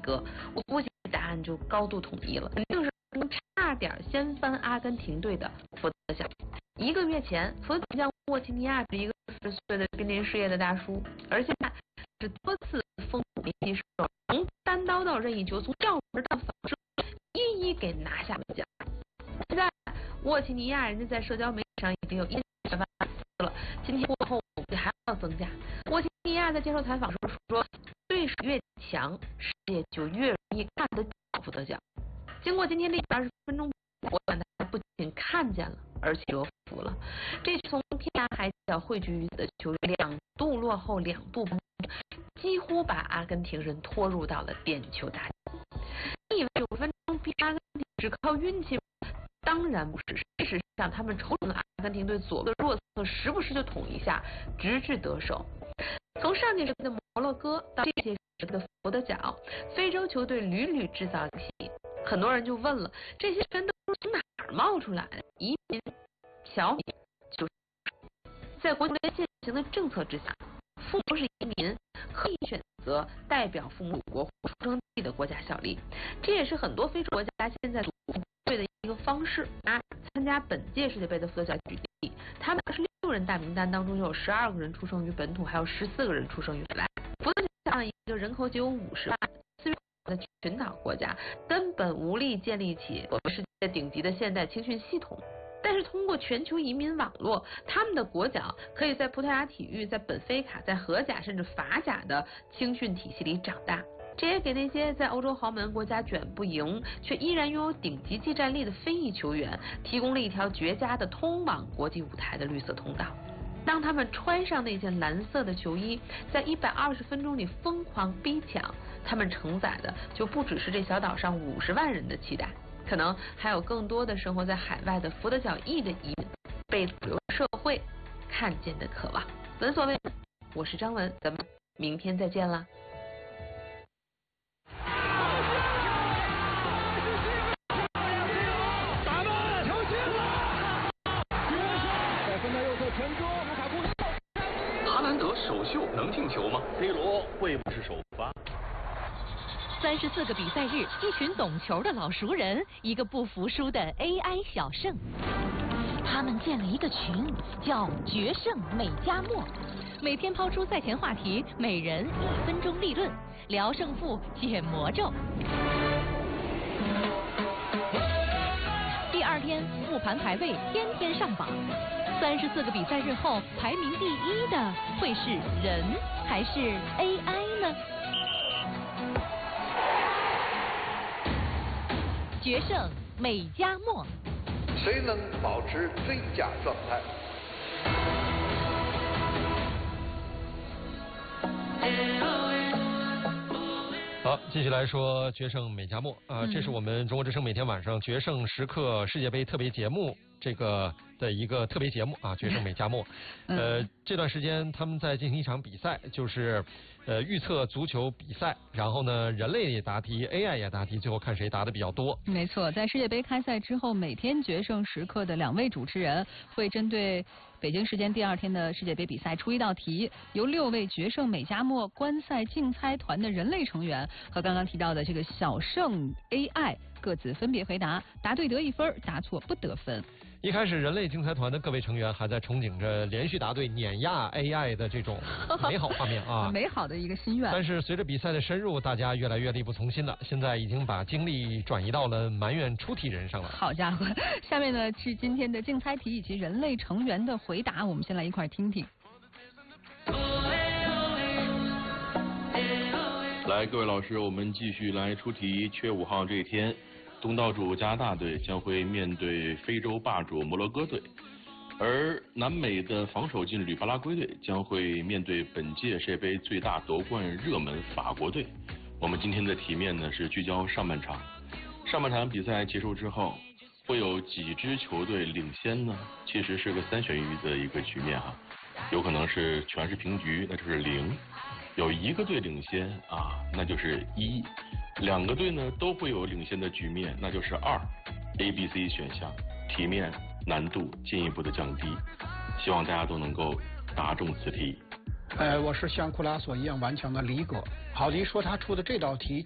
个，我估计答案就高度统一了，肯定是差点掀翻阿根廷队的福德奖。1个月前，福德奖沃齐尼亚是一个40岁的濒临失业的大叔，而现在是多次封媒体手，从单刀到任意球，从照门到扫射，一一给拿下了奖。现在沃齐尼亚人家在社交媒体上已经有1万粉丝了，今天过后我估计还要增加。沃齐尼亚在接受采访时说，对手越强，世界就越容易看得到福德奖。经过今天的120分钟，我感他不仅看见了，而且折服了。这从天涯海角汇聚于此的球队2度落后2度扳平，几乎把阿根廷人拖入到了点球大战。你以为90分钟逼阿根廷只靠运气吗？当然不是。事实上，他们瞅准了阿根廷队左侧弱侧，时不时就捅一下，直至得手。从上届世界的摩洛哥到这届世界的福德角，非洲球队屡屡制造惊喜。很多人就问了，这些全都是从哪儿冒出来的？移民、侨民，就是在国足联现行的政策之下，父母是移民，可以选择代表父母祖国出生地的国家效力。这也是很多非洲国家现在组队的一个方式。参加本届世界杯的福德角举例，他们26人大名单当中有12个人出生于本土，还有14个人出生于海外。福德角这样一个人口只有50万。的群岛国家根本无力建立起世界顶级的现代青训系统，但是通过全球移民网络，他们的国脚可以在葡萄牙体育、在本菲卡、在荷甲甚至法甲的青训体系里长大。这也给那些在欧洲豪门国家卷不赢却依然拥有顶级技战力的非裔球员提供了一条绝佳的通往国际舞台的绿色通道。当他们穿上那件蓝色的球衣，在120分钟里疯狂逼抢，他们承载的就不只是这小岛上50万人的期待，可能还有更多的生活在海外的福德角裔的移民被主流社会看见的渴望。闻所未闻，我是张文，咱们明天再见啦。 首秀能进球吗 ？C 罗会不会是首发 ？34个比赛日，一群懂球的老熟人，一个不服输的 AI 小胜。他们建了一个群，叫“决胜美加墨”，每天抛出赛前话题，每人1分钟立论，聊胜负，解魔咒。第2天复盘排位，天天上榜。34个比赛日后，排名第1的会是人还是 AI 呢？决胜美加墨， 谁能保持最佳状态？ 好，继续来说决胜美加墨这是我们中国之声每天晚上决胜时刻世界杯特别节目这个的一个特别节目决胜美加墨。这段时间他们在进行一场比赛，就是预测足球比赛，然后呢人类也答题 ，AI 也答题，最后看谁答的比较多。 没错，在世界杯开赛之后，每天决胜时刻的2位主持人会针对北京时间第2天的世界杯比赛出一道题，由6位决胜美加墨观赛竞猜团的人类成员和刚刚提到的这个小胜 AI 各自分别回答，答对得1分，答错不得分。 一开始人类竞猜团的各位成员还在憧憬着连续答对碾压 AI 的这种美好画面美好的一个心愿。 但是随着比赛的深入，大家越来越力不从心了，现在已经把精力转移到了埋怨出题人上了。 好家伙，下面呢是今天的竞猜题以及人类成员的回答，我们先来一块听听。 来，各位老师，我们继续来出题。7月5号这一天，东道主加拿大队将会面对非洲霸主摩洛哥队，而南美的防守劲旅巴拉圭队将会面对本届世界杯最大夺冠热门法国队。我们今天的题面呢是聚焦上半场，上半场比赛结束之后，会有几支球队领先呢？其实是个3选1的一个局面有可能是全是平局，那就是0；有1个队领先那就是1；2个队呢都会有领先的局面，那就是2。A、B、C 选项，题面难度进一步的降低，希望大家都能够答中此题。 我是像库拉索一样顽强的李哥。好迪说他出的这道题